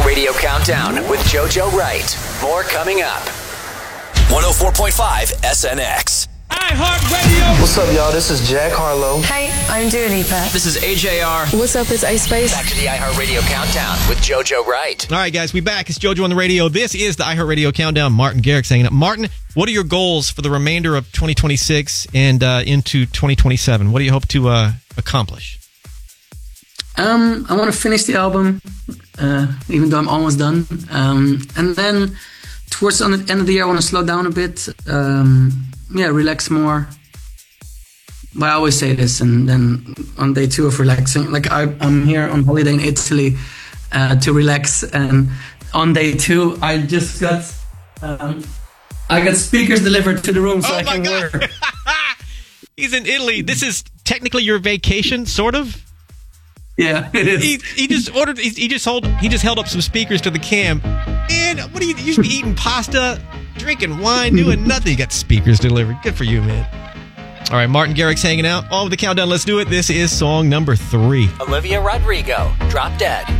Radio Countdown with JoJo Wright. More coming up. 104.5 SNX. iHeartRadio. What's up, y'all? This is Jack Harlow. Hey, I'm Dua Lipa. This is AJR. What's up, it's Ice Spice. Back to the iHeartRadio Countdown with JoJo Wright. All right, guys, we back. It's JoJo on the radio. This is the iHeartRadio Countdown. Martin Garrix hanging up. Martin, what are your goals for the remainder of 2026 and into 2027? What do you hope to accomplish? I want to finish the album, even though I'm almost done. And then towards the end of the year, I want to slow down a bit. Relax more. But I always say this, and then on day 2 of relaxing, like I'm here on holiday in Italy to relax, and on day 2, I just got I got speakers delivered to the room so I can work. He's in Italy. This is technically your vacation, sort of. Yeah, it is. He just ordered. He just held up some speakers to the cam. And what do you should be eating pasta, drinking wine, doing nothing? You got speakers delivered. Good for you, man. All right, Martin Garrix hanging out. All of the countdown. Let's do it. This is song number 3. Olivia Rodrigo, Drop Dead.